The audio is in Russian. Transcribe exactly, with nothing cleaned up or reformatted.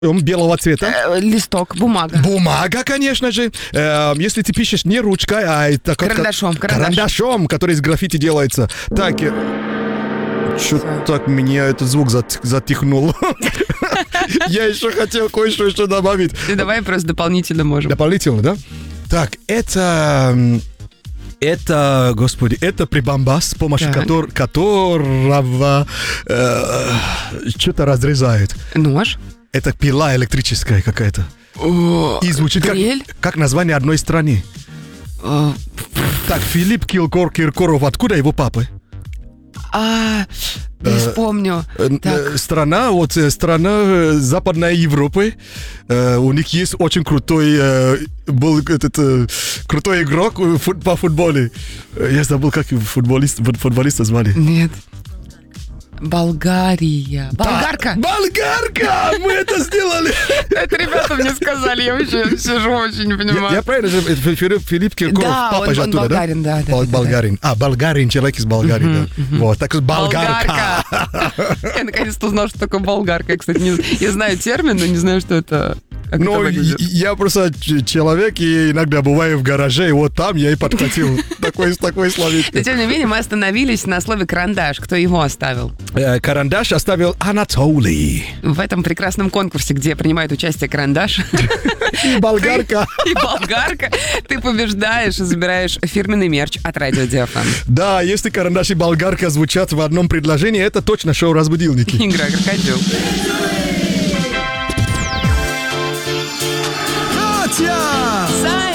белого цвета. Э, листок, бумага. Бумага, конечно же. Э, если ты пишешь не ручкой, а это как... Карандашом, карандаш. Карандашом, который из граффити делается. Так, э, что так меня этот звук зат, затихнул. Я еще хотел кое-что еще добавить. Ты давай просто дополнительно можем. Дополнительно, да? Так, это... Это, господи, это прибамбас, с помощью котор, которого э, что-то разрезает. Нож? Это пила электрическая какая-то. О, и звучит как, как название одной страны. О. Так, Филипп Киркоров Киркоров, откуда его папы? А, я вспомню. Так. Страна, вот страна Западной Европы. У них есть очень крутой был этот крутой игрок по футболу. Я забыл, как футболист, футболиста звали. Нет. Болгария. Болгарка. Да, болгарка! Мы это сделали! Это ребята мне сказали, я вообще сижу, очень не понимаю. Я правильно же, Филипп Киркоров, папа же оттуда, да? болгарин, да? Да, болгарин. А, болгарин, человек из Болгарии, да. Вот, так болгарка. Я наконец-то узнал, что такое болгарка. Кстати, я знаю термин, но не знаю, что это... Ну, я просто человек, и иногда бываю в гараже, и вот там я и подхватил такое, такое словечко. Но, тем не менее, мы остановились на слове «карандаш». Кто его оставил? Карандаш оставил Анатолий. В этом прекрасном конкурсе, где принимает участие карандаш. И болгарка. И болгарка. Ты побеждаешь и забираешь фирменный мерч от Радио ди эф эм. Да, если карандаш и болгарка звучат в одном предложении, это точно шоу «Разбудилники». Игра «Крокодил». Катя!